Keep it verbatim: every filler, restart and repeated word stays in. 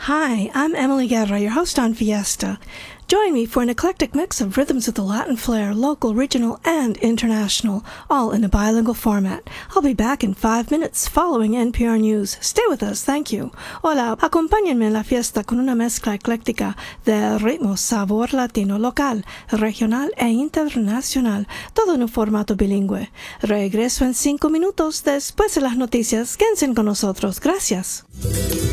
Hi, I'm Emily Guerra, your host on Fiesta. Join me for an eclectic mix of rhythms with the Latin flair, local, regional, and international, all in a bilingual format. I'll be back in five minutes following N P R News. Stay with us, thank you. Hola, acompáñenme en la fiesta con una mezcla ecléctica de ritmo, sabor latino, local, regional e internacional, todo en un formato bilingüe. Regreso en cinco minutos después de las noticias. Quédense con nosotros. Gracias.